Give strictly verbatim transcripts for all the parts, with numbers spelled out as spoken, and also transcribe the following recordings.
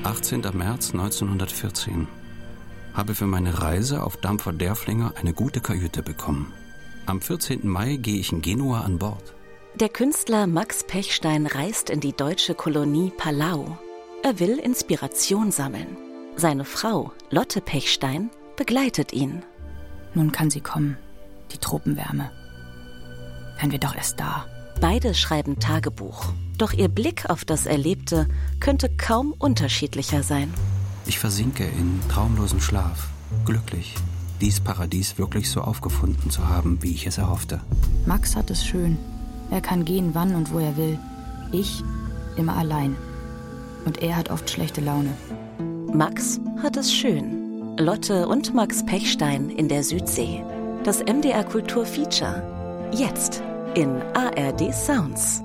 achtzehnter März neunzehnhundertvierzehn. Habe für meine Reise auf Dampfer Derfflinger eine gute Kajüte bekommen. Am vierzehnten Mai gehe ich in Genua an Bord. Der Künstler Max Pechstein reist in die deutsche Kolonie Palau. Er will Inspiration sammeln. Seine Frau, Lotte Pechstein, begleitet ihn. Nun kann sie kommen, die Tropenwärme. Wären wir doch erst da. Beide schreiben Tagebuch. Doch ihr Blick auf das Erlebte könnte kaum unterschiedlicher sein. Ich versinke in traumlosem Schlaf, glücklich, dies Paradies wirklich so aufgefunden zu haben, wie ich es erhoffte. Max hat es schön. Er kann gehen, wann und wo er will. Ich immer allein. Und er hat oft schlechte Laune. Max hat es schön. Lotte und Max Pechstein in der Südsee. Das M D R Kultur Feature. Jetzt in A R D Sounds.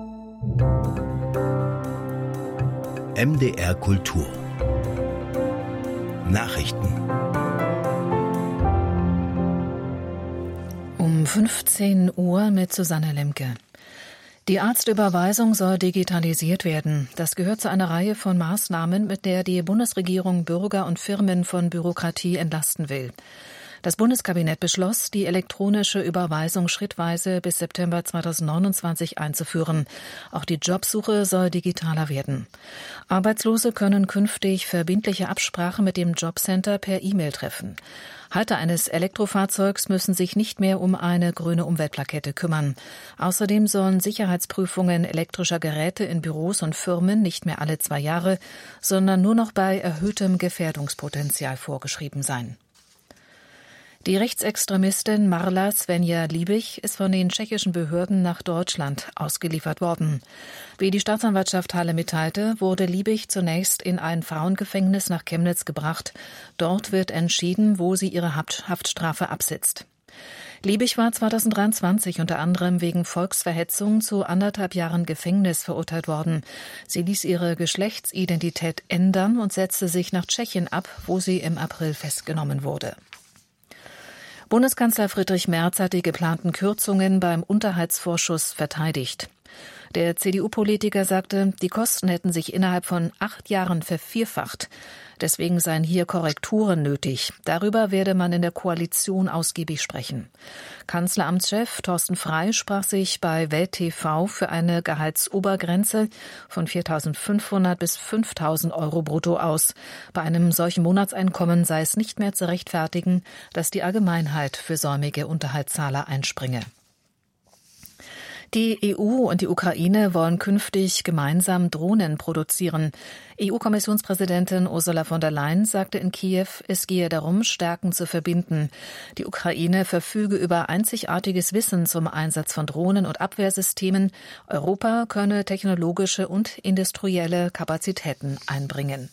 M D R Kultur. Nachrichten. Um fünfzehn Uhr mit Susanne Lemke. Die Arztüberweisung soll digitalisiert werden. Das gehört zu einer Reihe von Maßnahmen, mit der die Bundesregierung Bürger und Firmen von Bürokratie entlasten will. Das Bundeskabinett beschloss, die elektronische Überweisung schrittweise bis September zweitausendneunundzwanzig einzuführen. Auch die Jobsuche soll digitaler werden. Arbeitslose können künftig verbindliche Absprachen mit dem Jobcenter per E-Mail treffen. Halter eines Elektrofahrzeugs müssen sich nicht mehr um eine grüne Umweltplakette kümmern. Außerdem sollen Sicherheitsprüfungen elektrischer Geräte in Büros und Firmen nicht mehr alle zwei Jahre, sondern nur noch bei erhöhtem Gefährdungspotenzial vorgeschrieben sein. Die Rechtsextremistin Marla Svenja Liebig ist von den tschechischen Behörden nach Deutschland ausgeliefert worden. Wie die Staatsanwaltschaft Halle mitteilte, wurde Liebig zunächst in ein Frauengefängnis nach Chemnitz gebracht. Dort wird entschieden, wo sie ihre Haftstrafe absitzt. Liebig war zweitausenddreiundzwanzig unter anderem wegen Volksverhetzung zu anderthalb Jahren Gefängnis verurteilt worden. Sie ließ ihre Geschlechtsidentität ändern und setzte sich nach Tschechien ab, wo sie im April festgenommen wurde. Bundeskanzler Friedrich Merz hat die geplanten Kürzungen beim Unterhaltsvorschuss verteidigt. Der C D U-Politiker sagte, die Kosten hätten sich innerhalb von acht Jahren vervierfacht. Deswegen seien hier Korrekturen nötig. Darüber werde man in der Koalition ausgiebig sprechen. Kanzleramtschef Thorsten Frey sprach sich bei Welt T V für eine Gehaltsobergrenze von viertausendfünfhundert bis fünftausend Euro brutto aus. Bei einem solchen Monatseinkommen sei es nicht mehr zu rechtfertigen, dass die Allgemeinheit für säumige Unterhaltszahler einspringe. Die E U und die Ukraine wollen künftig gemeinsam Drohnen produzieren. E U-Kommissionspräsidentin Ursula von der Leyen sagte in Kiew, es gehe darum, Stärken zu verbinden. Die Ukraine verfüge über einzigartiges Wissen zum Einsatz von Drohnen und Abwehrsystemen. Europa könne technologische und industrielle Kapazitäten einbringen.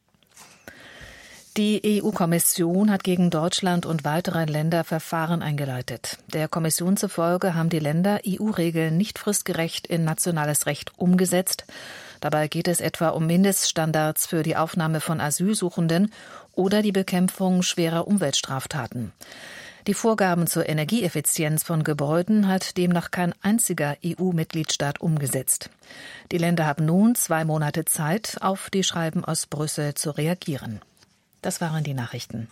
Die E U-Kommission hat gegen Deutschland und weitere Länder Verfahren eingeleitet. Der Kommission zufolge haben die Länder E U-Regeln nicht fristgerecht in nationales Recht umgesetzt. Dabei geht es etwa um Mindeststandards für die Aufnahme von Asylsuchenden oder die Bekämpfung schwerer Umweltstraftaten. Die Vorgaben zur Energieeffizienz von Gebäuden hat demnach kein einziger E U-Mitgliedstaat umgesetzt. Die Länder haben nun zwei Monate Zeit, auf die Schreiben aus Brüssel zu reagieren. Das waren die Nachrichten.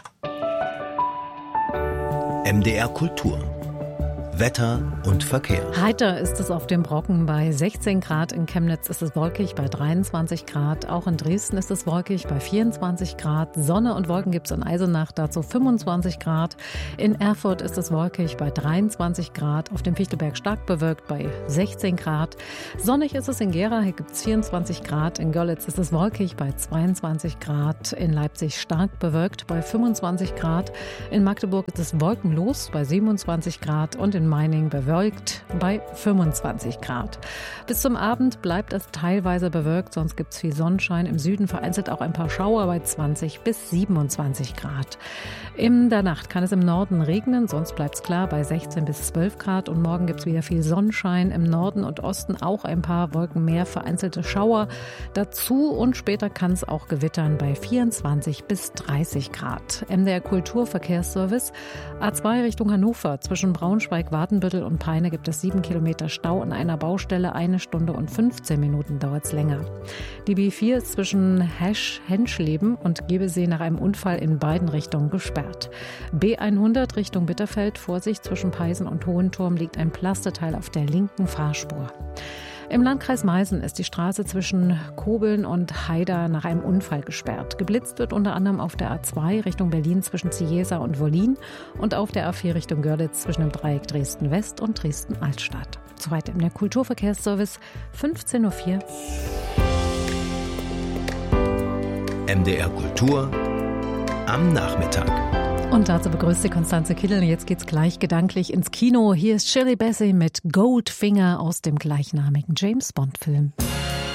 M D R Kultur. Wetter und Verkehr. Heiter ist es auf dem Brocken bei sechzehn Grad. In Chemnitz ist es wolkig bei dreiundzwanzig Grad. Auch in Dresden ist es wolkig bei vierundzwanzig Grad. Sonne und Wolken gibt es in Eisenach, dazu fünfundzwanzig Grad. In Erfurt ist es wolkig bei dreiundzwanzig Grad. Auf dem Fichtelberg stark bewölkt bei sechzehn Grad. Sonnig ist es in Gera, hier gibt es vierundzwanzig Grad. In Görlitz ist es wolkig bei zweiundzwanzig Grad. In Leipzig stark bewölkt bei fünfundzwanzig Grad. In Magdeburg ist es wolkenlos bei siebenundzwanzig Grad. Und in Meiningen bewölkt bei fünfundzwanzig Grad. Bis zum Abend bleibt es teilweise bewölkt, sonst gibt es viel Sonnenschein. Im Süden vereinzelt auch ein paar Schauer bei zwanzig bis siebenundzwanzig Grad. In der Nacht kann es im Norden regnen, sonst bleibt es klar bei sechzehn bis zwölf Grad. Und morgen gibt es wieder viel Sonnenschein. Im Norden und Osten auch ein paar Wolken mehr, vereinzelte Schauer dazu. Und später kann es auch gewittern bei vierundzwanzig bis dreißig Grad. M D R Kulturverkehrsservice A zwei Richtung Hannover zwischen Braunschweig Watenbüttel und Peine gibt es sieben Kilometer Stau. In einer Baustelle eine Stunde und fünfzehn Minuten dauert es länger. Die B vier ist zwischen Hesch-Henschleben und Gebesee nach einem Unfall in beiden Richtungen gesperrt. B hundert Richtung Bitterfeld, Vorsicht, zwischen Peisen und Hohenturm liegt ein Plasteteil auf der linken Fahrspur. Im Landkreis Meißen ist die Straße zwischen Kobeln und Haida nach einem Unfall gesperrt. Geblitzt wird unter anderem auf der A zwei Richtung Berlin zwischen Ziesa und Wollin und auf der A vier Richtung Görlitz zwischen dem Dreieck Dresden-West und Dresden-Altstadt. Soweit im Kulturverkehrsservice, fünfzehn Uhr vier. M D R Kultur am Nachmittag. Und dazu begrüßt sie Konstanze Kittel. Jetzt geht's gleich gedanklich ins Kino. Hier ist Shirley Bassey mit Goldfinger aus dem gleichnamigen James-Bond-Film.